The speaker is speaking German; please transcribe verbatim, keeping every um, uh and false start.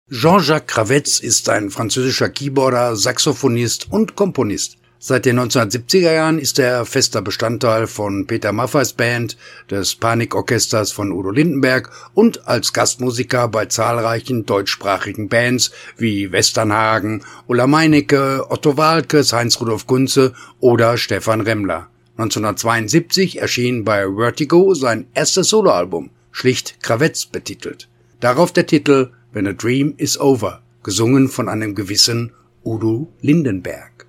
Jean-Jacques Kravetz ist ein französischer Keyboarder, Saxophonist und Komponist. Seit den neunzehnhundertsiebziger Jahren ist er fester Bestandteil von Peter Maffays Band, des Panikorchesters von Udo Lindenberg und als Gastmusiker bei zahlreichen deutschsprachigen Bands wie Westernhagen, Ulla Meinecke, Otto Waalkes, Heinz-Rudolf Kunze oder Stefan Remmler. neunzehnhundertzweiundsiebzig erschien bei Vertigo sein erstes Soloalbum, schlicht Kravetz betitelt. Darauf der Titel When a Dream is Over, gesungen von einem gewissen Udo Lindenberg.